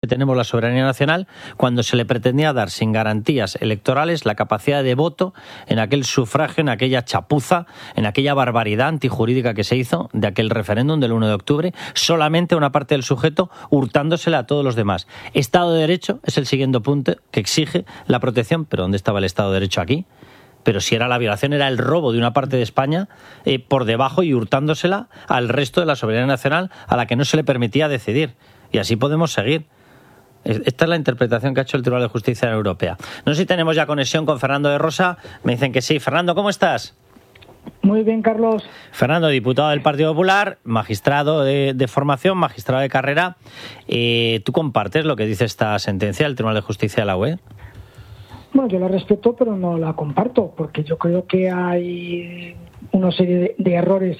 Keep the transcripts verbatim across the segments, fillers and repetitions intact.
tenemos la soberanía nacional cuando se le pretendía dar sin garantías electorales la capacidad de voto en aquel sufragio, en aquella chapuza, en aquella barbaridad antijurídica que se hizo de aquel referéndum del uno de octubre, solamente a una parte del sujeto hurtándosela a todos los demás. Estado de Derecho es el siguiente punto que exige la protección, pero ¿dónde estaba el Estado de Derecho aquí? Pero si era la violación, era el robo de una parte de España eh, por debajo y hurtándosela al resto de la soberanía nacional a la que no se le permitía decidir. Y así podemos seguir. Esta es la interpretación que ha hecho el Tribunal de Justicia Europea. No sé si tenemos ya conexión con Fernando de Rosa. Me dicen que sí. Fernando, ¿cómo estás? Muy bien, Carlos. Fernando, diputado del Partido Popular, magistrado de, de formación, magistrado de carrera. Eh, ¿Tú compartes lo que dice esta sentencia del Tribunal de Justicia de la U E? Bueno, yo la respeto, pero no la comparto, porque yo creo que hay una serie de, de errores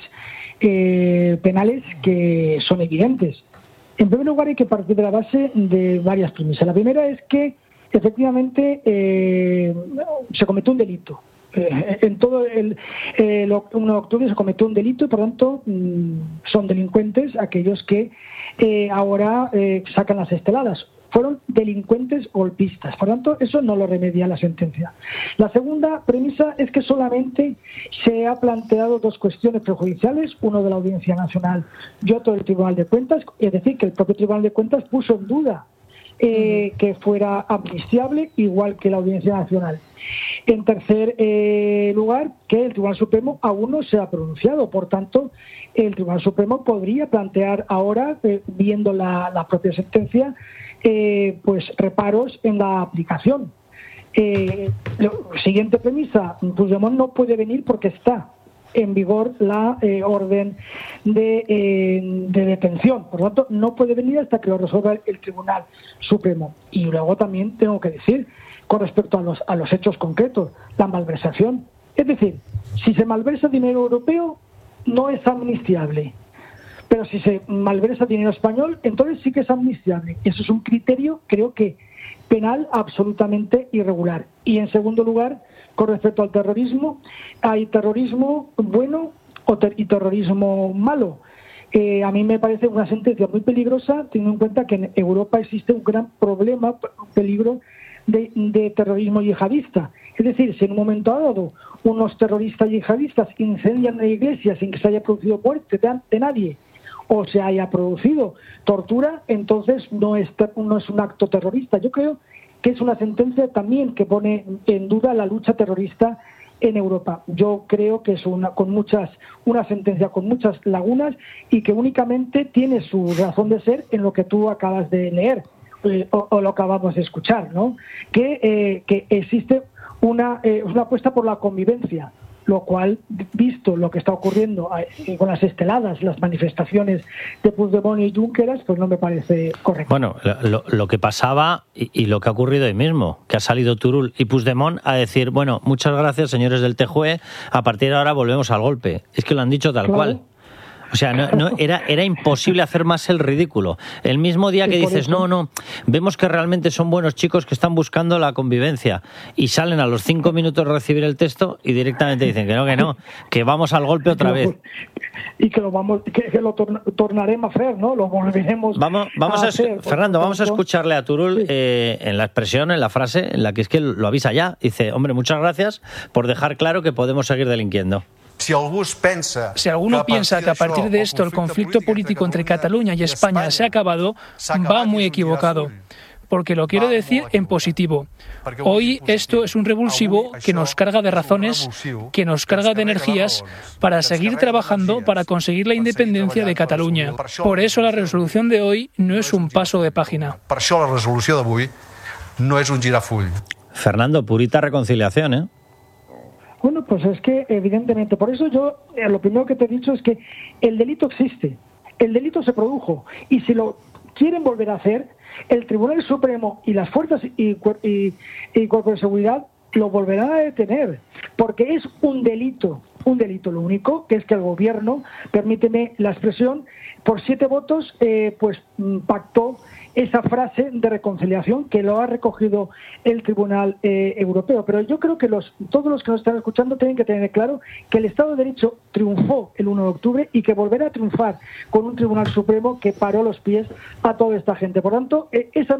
eh, penales que son evidentes. En primer lugar, hay que partir de la base de varias premisas. La primera es que, efectivamente, eh, se cometió un delito. Eh, en todo el, el uno de octubre se cometió un delito y, por tanto, mmm, son delincuentes aquellos que eh, ahora eh, sacan las esteladas. Fueron delincuentes golpistas. Por tanto, eso no lo remedia la sentencia. La segunda premisa es que solamente se ha planteado dos cuestiones prejudiciales, uno de la Audiencia Nacional y otro del Tribunal de Cuentas, es decir, que el propio Tribunal de Cuentas puso en duda eh, que fuera amnistiable, igual que la Audiencia Nacional. En tercer eh, lugar, que el Tribunal Supremo aún no se ha pronunciado. Por tanto, el Tribunal Supremo podría plantear ahora, eh, viendo la, la propia sentencia, Eh, pues reparos en la aplicación. Eh, lo, siguiente premisa, Puigdemont no puede venir porque está en vigor la eh, orden de, eh, de detención. Por lo tanto, no puede venir hasta que lo resuelva el, el Tribunal Supremo. Y luego también tengo que decir, con respecto a los, a los hechos concretos, la malversación. Es decir, si se malversa dinero europeo, no es amnistiable. Pero si se malversa dinero español, entonces sí que es amnistiable. Eso es un criterio, creo que, penal absolutamente irregular. Y en segundo lugar, con respecto al terrorismo, hay terrorismo bueno o ter- y terrorismo malo. Eh, a mí me parece una sentencia muy peligrosa, teniendo en cuenta que en Europa existe un gran problema, un peligro de, de terrorismo yihadista. Es decir, si en un momento dado unos terroristas yihadistas incendian la iglesia sin que se haya producido muerte de, de nadie, o se haya producido tortura, entonces no es, no es un acto terrorista. Yo creo que es una sentencia también que pone en duda la lucha terrorista en Europa. Yo creo que es una, con muchas, una sentencia con muchas lagunas y que únicamente tiene su razón de ser en lo que tú acabas de leer eh, o, o lo acabamos de escuchar, ¿no? Que, eh, que existe una, eh, una apuesta por la convivencia, lo cual, visto lo que está ocurriendo con las esteladas, las manifestaciones de Puigdemont y Junqueras, pues no me parece correcto. Bueno, lo, lo que pasaba y, y lo que ha ocurrido hoy mismo, que ha salido Turull y Puigdemont a decir, bueno, muchas gracias, señores del T J U E, a partir de ahora volvemos al golpe. Es que lo han dicho tal claro. cual. O sea, no, no, era, era imposible hacer más el ridículo. El mismo día que dices, no, no, vemos que realmente son buenos chicos que están buscando la convivencia y salen a los cinco minutos de recibir el texto y directamente dicen que no, que no, que vamos al golpe otra vez. Y que lo vamos, que, que lo torna, tornaremos a hacer, ¿no? Lo volveremos vamos, vamos a, a hacer. Fernando, vamos a escucharle a Turull sí. eh, en la expresión, en la frase, en la que es que lo avisa ya. Dice, hombre, muchas gracias por dejar claro que podemos seguir delinquiendo. Si alguno piensa que a partir de esto el conflicto político entre Cataluña y España se ha acabado, va muy equivocado. Porque lo quiero decir en positivo. Hoy esto es un revulsivo que nos carga de razones, que nos carga de energías para seguir trabajando para conseguir la independencia de Cataluña. Por eso la resolución de hoy no es un paso de página. Per això la resolució d'avui no és un girafull. Fernando, purita reconciliación, ¿eh? Bueno, pues es que evidentemente, por eso yo eh, lo primero que te he dicho es que el delito existe, el delito se produjo y si lo quieren volver a hacer, el Tribunal Supremo y las fuerzas y, y, y cuerpos de seguridad lo volverán a detener, porque es un delito, un delito lo único, que es que el gobierno, permíteme la expresión, por siete votos, eh, pues pactó esa frase de reconciliación que lo ha recogido el Tribunal eh, Europeo. Pero yo creo que los, todos los que nos están escuchando tienen que tener claro que el Estado de Derecho triunfó el uno de octubre y que volverá a triunfar con un Tribunal Supremo que paró los pies a toda esta gente. Por tanto, eh, esa